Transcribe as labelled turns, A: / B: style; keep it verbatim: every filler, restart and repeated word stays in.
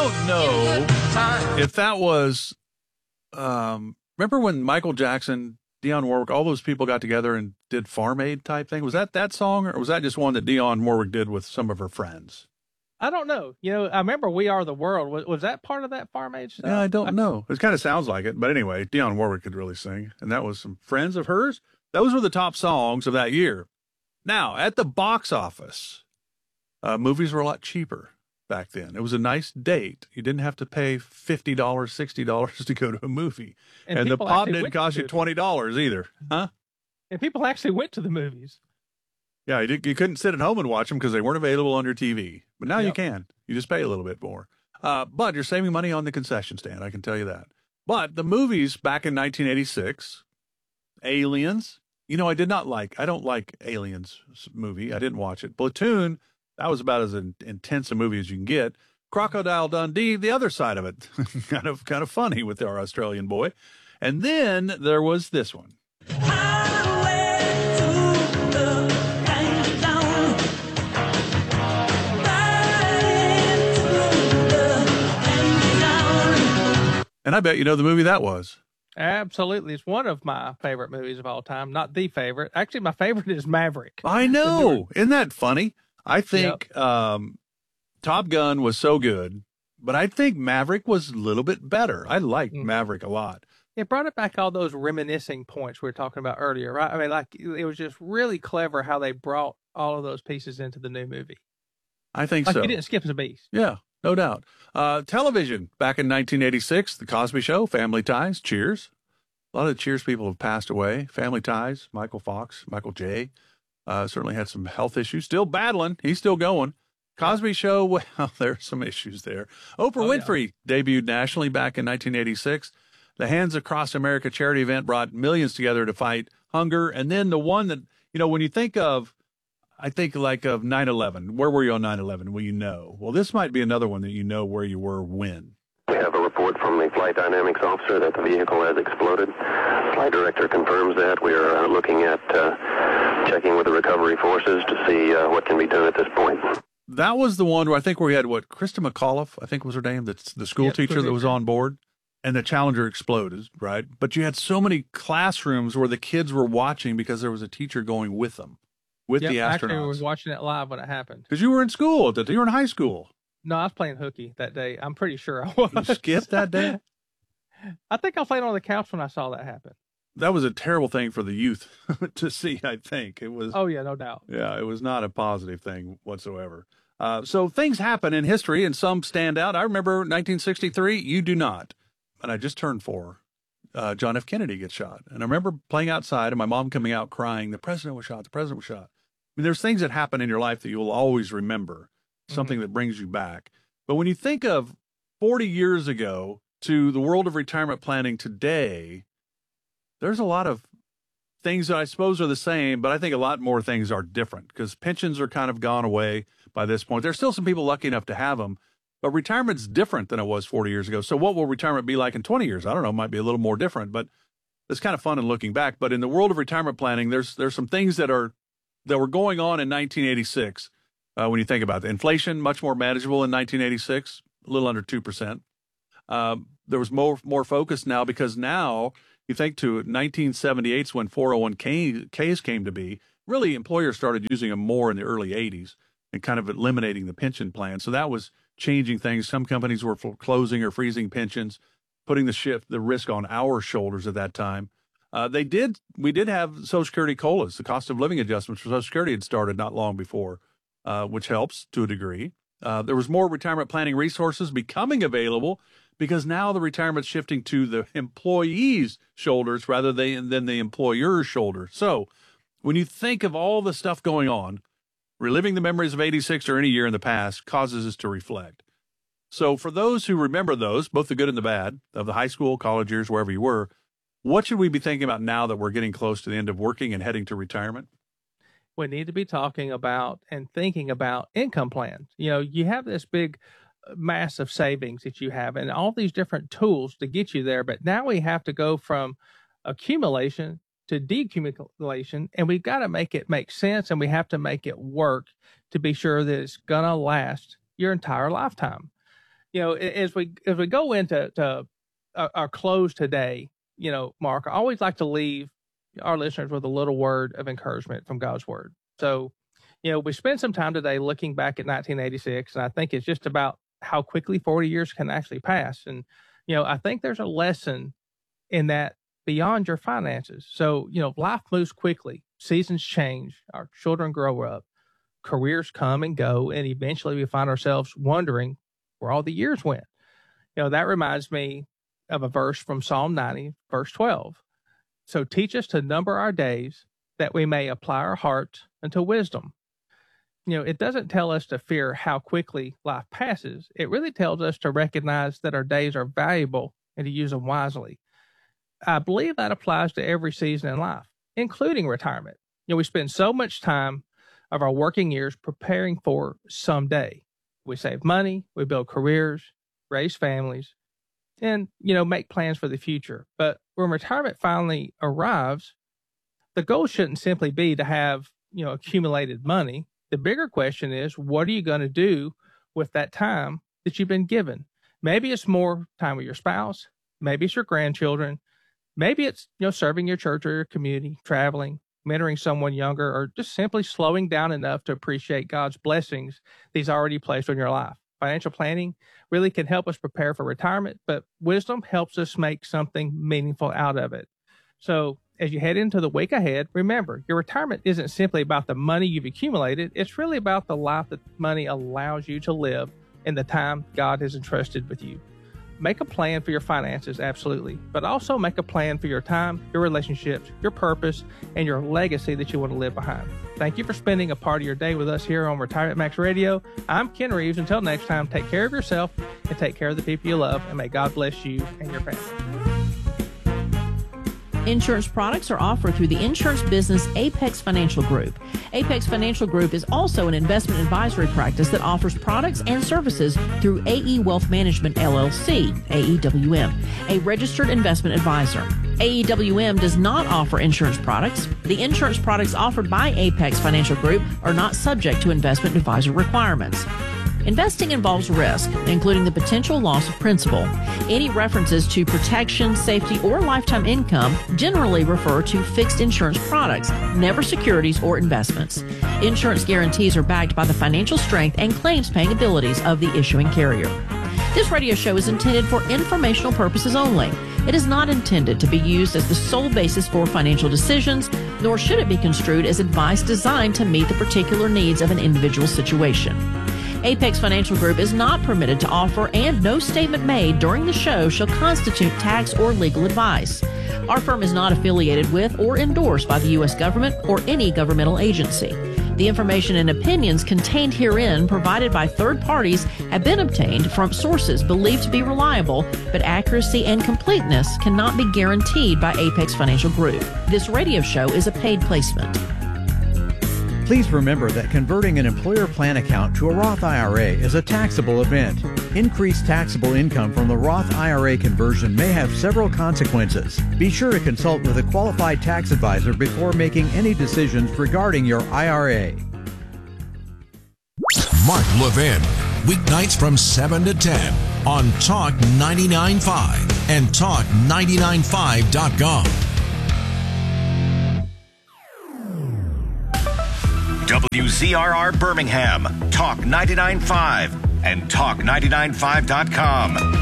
A: don't know if that was, um, remember when Michael Jackson, Dionne Warwick, all those people got together and did Farm Aid type thing? Was that that song, or was that just one that Dionne Warwick did with some of her friends?
B: I don't know. You know, I remember We Are the World. Was, was that part of that Farm Aid stuff?
A: Yeah, I don't know. It kind of sounds like it. But anyway, Dionne Warwick could really sing. And that was some friends of hers. Those were the top songs of that year. Now, at the box office, uh, movies were a lot cheaper back then. It was a nice date. You didn't have to pay fifty dollars, sixty dollars to go to a movie. And, and the pop didn't cost you twenty dollars either. Huh?
B: And people actually went to the movies.
A: Yeah, you, did, you couldn't sit at home and watch them because they weren't available on your T V. But now
B: Yep.
A: you can. You just pay a little bit more. Uh, but you're saving money on the concession stand, I can tell you that. But the movies back in nineteen eighty-six, Aliens, you know, I did not like, I don't like Aliens movie. I didn't watch it. Platoon, that was about as in, intense a movie as you can get. Crocodile Dundee, the other side of it, kind of kind of funny with our Australian boy. And then there was this one. And I bet you know the movie that was.
B: Absolutely. It's one of my favorite movies of all time. Not the favorite. Actually, my favorite is Maverick.
A: I know. Isn't that funny? I think yep. um, Top Gun was so good, but I think Maverick was a little bit better. I liked mm. Maverick a lot.
B: It brought it back all those reminiscing points we were talking about earlier, right? I mean, like, it was just really clever how they brought all of those pieces into the new movie.
A: I think
B: like
A: so.
B: You didn't skip a beat.
A: Yeah. No doubt. Uh, television, back in nineteen eighty-six, The Cosby Show, Family Ties, Cheers. A lot of the Cheers people have passed away. Family Ties, Michael Fox, Michael J. Uh, certainly had some health issues. Still battling. He's still going. Cosby Show, well, there's some issues there. Oprah oh, Winfrey yeah. debuted nationally back in nineteen eighty-six. The Hands Across America charity event brought millions together to fight hunger. And then the one that, you know, when you think of, I think like of nine eleven. Where were you on nine eleven? Well, you know. Well, this might be another one that you know where you were when.
C: We have a report from the flight dynamics officer that the vehicle has exploded. Flight director confirms that. We are uh, looking at uh, checking with the recovery forces to see uh, what can be done at this point.
A: That was the one where I think we had, what, Krista McAuliffe, I think was her name, that's the school yep, teacher that was on board. And the Challenger exploded, right? But you had so many classrooms where the kids were watching because there was a teacher going with them. With
B: yep,
A: the astronauts.
B: Actually, I was watching it live when it happened.
A: Because you were in school. You were in high school.
B: No, I was playing hooky that day. I'm pretty sure I was.
A: You skipped that day?
B: I think I was playing on the couch when I saw that happen.
A: That was a terrible thing for the youth to see, I think. It was.
B: Oh, yeah, no doubt.
A: Yeah, it was not a positive thing whatsoever. Uh, so things happen in history, and some stand out. I remember nineteen sixty-three. You do not. And I just turned four. Uh, John F. Kennedy gets shot. And I remember playing outside and my mom coming out crying, the president was shot, the president was shot. I mean, there's things that happen in your life that you will always remember, something mm-hmm. that brings you back. But when you think of forty years ago to the world of retirement planning today, there's a lot of things that I suppose are the same, but I think a lot more things are different because pensions are kind of gone away by this point. There's still some people lucky enough to have them, but retirement's different than it was forty years ago. So what will retirement be like in twenty years? I don't know. It might be a little more different, but it's kind of fun in looking back. But in the world of retirement planning, there's there's some things that are that were going on in nineteen eighty-six. Uh, when you think about it, inflation, much more manageable in nineteen eighty-six, a little under two percent. Um, there was more more focus now because now you think to nineteen seventy-eight when four oh one Ks came to be. Really, employers started using them more in the early eighties and kind of eliminating the pension plan. So that was changing things. Some companies were foreclosing or freezing pensions, putting the shift, the risk on our shoulders at that time. Uh, they did, we did have Social Security COLAs. The cost of living adjustments for Social Security had started not long before, uh, which helps to a degree. Uh, there was more retirement planning resources becoming available because now the retirement's shifting to the employee's shoulders rather than, than the employer's shoulder. So when you think of all the stuff going on, reliving the memories of eighty-six or any year in the past causes us to reflect. So for those who remember those, both the good and the bad, of the high school, college years, wherever you were, what should we be thinking about now that we're getting close to the end of working and heading to retirement?
B: We need to be talking about and thinking about income plans. You know, you have this big mass of savings that you have and all these different tools to get you there. But now we have to go from accumulation to decumulation, and we've got to make it make sense, and we have to make it work to be sure that it's going to last your entire lifetime. you know, as we as we go into to our, our close today, you know, Mark, I always like to leave our listeners with a little word of encouragement from God's word. So, you know, we spent some time today looking back at nineteen eighty-six, and I think it's just about how quickly forty years can actually pass. And, you know, I think there's a lesson in that beyond your finances. So, you know, life moves quickly. Seasons change. Our children grow up. Careers come and go. And eventually we find ourselves wondering where all the years went. You know, that reminds me of a verse from Psalm ninety, verse twelve. So teach us to number our days that we may apply our hearts unto wisdom. You know, it doesn't tell us to fear how quickly life passes. It really tells us to recognize that our days are valuable and to use them wisely. I believe that applies to every season in life, including retirement. You know, we spend so much time of our working years preparing for someday. We save money, we build careers, raise families, and, you know, make plans for the future. But when retirement finally arrives, the goal shouldn't simply be to have, you know, accumulated money. The bigger question is, what are you going to do with that time that you've been given? Maybe it's more time with your spouse. Maybe it's your grandchildren. Maybe it's, you know, serving your church or your community, traveling, mentoring someone younger, or just simply slowing down enough to appreciate God's blessings that He's already placed on your life. Financial planning really can help us prepare for retirement, but wisdom helps us make something meaningful out of it. So as you head into the week ahead, remember, your retirement isn't simply about the money you've accumulated. It's really about the life that money allows you to live in the time God has entrusted with you. Make a plan for your finances, absolutely, but also make a plan for your time, your relationships, your purpose, and your legacy that you want to leave behind. Thank you for spending a part of your day with us here on Retirement Max Radio. I'm Ken Reeves. Until next time, take care of yourself and take care of the people you love, and may God bless you and your family.
D: Insurance products are offered through the insurance business Apex Financial Group. Apex Financial Group is also an investment advisory practice that offers products and services through A E Wealth Management, L L C, A E W M, a registered investment advisor. A E W M does not offer insurance products. The insurance products offered by Apex Financial Group are not subject to investment advisor requirements. Investing involves risk, including the potential loss of principal. Any references to protection, safety, or lifetime income generally refer to fixed insurance products, never securities or investments. Insurance guarantees are backed by the financial strength and claims-paying abilities of the issuing carrier. This radio show is intended for informational purposes only. It is not intended to be used as the sole basis for financial decisions, nor should it be construed as advice designed to meet the particular needs of an individual situation. Apex Financial Group is not permitted to offer, and no statement made during the show shall constitute tax or legal advice. Our firm is not affiliated with or endorsed by the U S government or any governmental agency. The information and opinions contained herein provided by third parties have been obtained from sources believed to be reliable, but accuracy and completeness cannot be guaranteed by Apex Financial Group. This radio show is a paid placement.
E: Please remember that converting an employer plan account to a Roth I R A is a taxable event. Increased taxable income from the Roth I R A conversion may have several consequences. Be sure to consult with a qualified tax advisor before making any decisions regarding your I R A.
F: Mark Levin, weeknights from seven to ten on Talk ninety-nine point five and talk ninety-nine five dot com.
G: W Z R R Birmingham, Talk ninety-nine point five and talk ninety-nine five dot com.